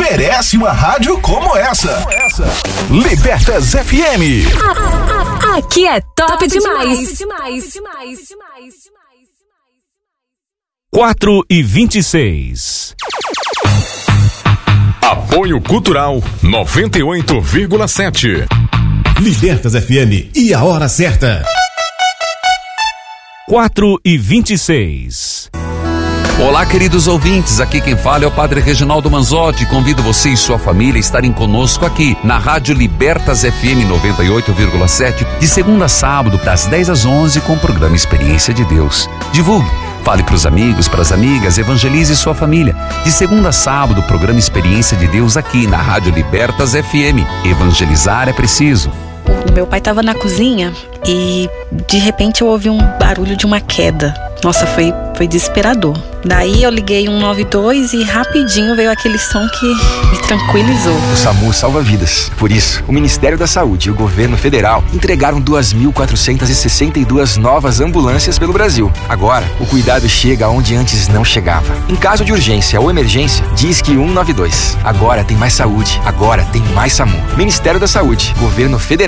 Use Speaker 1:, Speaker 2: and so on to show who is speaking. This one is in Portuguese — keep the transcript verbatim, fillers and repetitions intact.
Speaker 1: merece uma rádio como essa. Libertas F M.
Speaker 2: Aqui é top, top demais. demais. demais.
Speaker 3: quatro e vinte e seis.
Speaker 4: Apoio Cultural noventa e oito vírgula sete.
Speaker 5: Libertas F M e a hora certa.
Speaker 3: quatro e vinte e seis.
Speaker 6: Olá, queridos ouvintes, aqui quem fala é o Padre Reginaldo Manzotti. Convido você e sua família a estarem conosco aqui na Rádio Libertas F M noventa e oito vírgula sete, de segunda a sábado, das dez às onze, com o programa Experiência de Deus. Divulgue, fale para os amigos, para as amigas, evangelize sua família. De segunda a sábado, o programa Experiência de Deus aqui na Rádio Libertas F M. Evangelizar é preciso.
Speaker 7: Meu pai estava na cozinha e de repente eu ouvi um barulho de uma queda. Nossa, foi, foi desesperador. Daí eu liguei um nove dois e rapidinho veio aquele som que me tranquilizou.
Speaker 8: O SAMU salva vidas. Por isso, o Ministério da Saúde e o Governo Federal entregaram duas mil quatrocentas e sessenta e duas novas ambulâncias pelo Brasil. Agora, o cuidado chega onde antes não chegava. Em caso de urgência ou emergência, diz que um nove dois. Agora tem mais saúde. Agora tem mais SAMU. Ministério da Saúde, Governo Federal.